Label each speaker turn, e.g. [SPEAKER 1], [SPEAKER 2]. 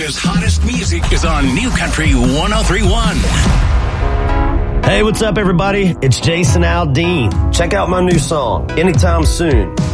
[SPEAKER 1] America's hottest music is on New Country 103.1.
[SPEAKER 2] Hey, what's up, everybody? It's Jason Aldean. Check out my new song, Anytime Soon.